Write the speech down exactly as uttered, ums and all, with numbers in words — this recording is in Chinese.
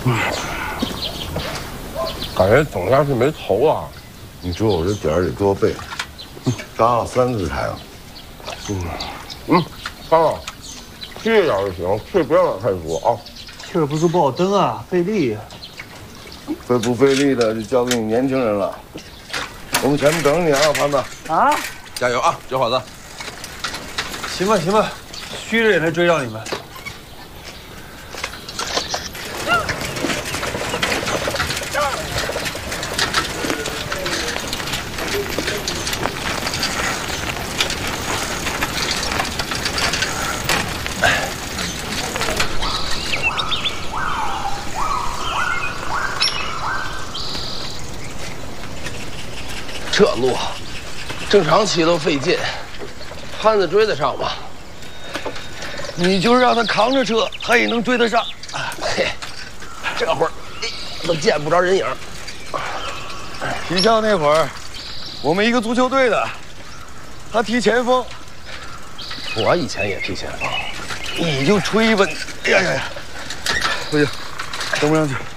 感觉等下去没头啊！ 你说我这点儿得多背，嘎了三次柴了。 嗯嗯，刚啊，气一点就行，气不要点太多啊。 气儿不足不好蹬啊，费力。 费不费力的就交给你年轻人了。我们前面等着你啊，盘子。 啊！ 加油啊，小伙子！ 行吧行吧，虚着也能追到你们。 这路正常骑都费劲，潘子追得上吗？你就是让他扛着车，他也能追得上。嘿，这会儿都见不着人影。 踢校那会儿，我们一个足球队的，他踢前锋。 我以前也踢前锋。 你就吹吧，哎呀呀呀，不行，登不上去。